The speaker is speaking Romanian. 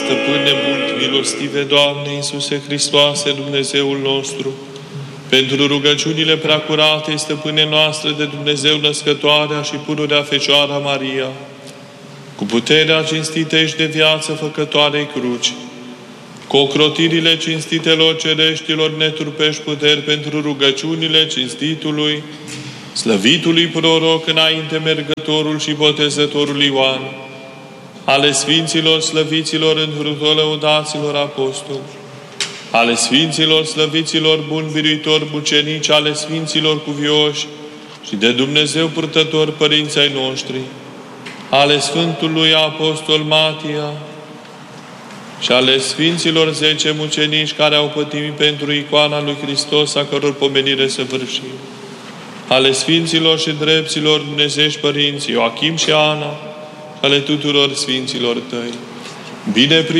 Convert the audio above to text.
stăpâne mult milostive, Doamne Iisuse Hristoase, Dumnezeul nostru, pentru rugăciunile preacurate, stăpâne noastre de Dumnezeu născătoarea și pururea Fecioara Maria, cu puterea cinstitei și de viață făcătoarei cruci, cu ocrotirile cinstitelor cereștilor netrupești puteri pentru rugăciunile cinstitului, slăvitului proroc înainte mergătorul și botezătorul Ioan, ale sfinților slăviților într-o lăudaților apostoli, ale sfinților slăviților buni biruitori mucenici, ale sfinților cuvioși și de Dumnezeu purtători părinții ai noștri, ale Sfântului Apostol Matia și ale sfinților 10 mucenici care au pătimit pentru icoana lui Hristos, a căror pomenire săvârșim, ale sfinților și drepților dumnezeiești părinții Ioachim și Ana, ale tuturor sfinților tăi. Bine